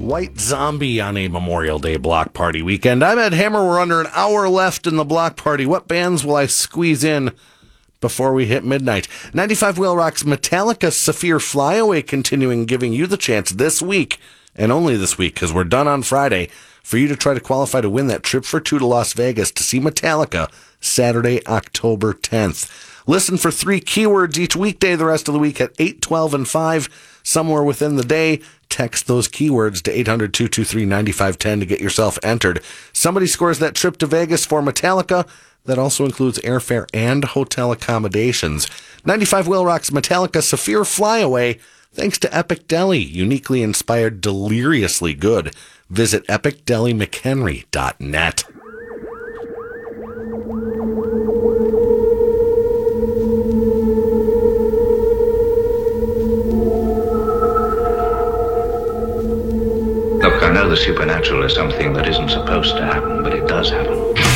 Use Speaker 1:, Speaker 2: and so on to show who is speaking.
Speaker 1: White Zombie on a Memorial Day block party weekend. I'm Ed Hammer. We're under an hour left in the block party. What bands will I squeeze in before we hit midnight? 95 Wheel Rock's Metallica Saphir Flyaway continuing, giving you the chance this week, and only this week because we're done on Friday, for you to try to qualify to win that trip for two to Las Vegas to see Metallica Saturday, October 10th. Listen for 3 keywords each weekday the rest of the week at 8, 12, and 5. Somewhere within the day, text those keywords to 800-223-9510 to get yourself entered. Somebody scores that trip to Vegas for Metallica. That also includes airfare and hotel accommodations. 95 Wheel Rock's Metallica Saphir Flyaway, thanks to Epic Deli, uniquely inspired, deliriously good. Visit epicdelimchenry.net.
Speaker 2: Look, I know the supernatural is something that isn't supposed to happen, but it does happen.